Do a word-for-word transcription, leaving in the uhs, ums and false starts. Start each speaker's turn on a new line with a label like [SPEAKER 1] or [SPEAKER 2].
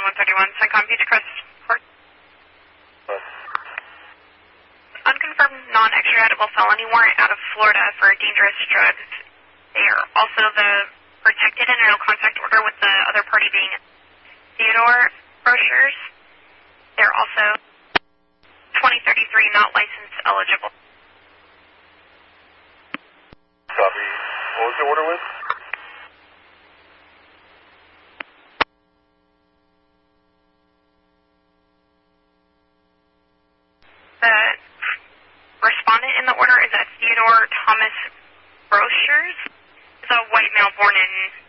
[SPEAKER 1] one thirty-one, Syncom Beach Crest Court. Unconfirmed non-extraditable felony warrant out of Florida for dangerous drugs. They are also the protected and no contact order with the other party being Theodore Brochures. They're also twenty thirty-three not license eligible.
[SPEAKER 2] Copy. What was the order with?
[SPEAKER 1] The respondent in the order is a Theodore Thomas Brochures. He's a white male born in